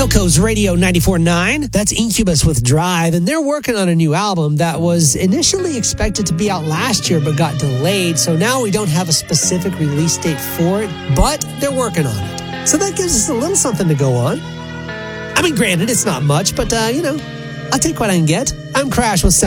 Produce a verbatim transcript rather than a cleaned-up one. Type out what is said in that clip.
Philco's Radio ninety-four point nine. That's Incubus with Drive, and they're working on a new album that was initially expected to be out last year but got delayed, so now we don't have a specific release date for it, but they're working on it. So that gives us a little something to go on. I mean, granted, it's not much, but, uh, you know, I'll take what I can get. I'm Crash with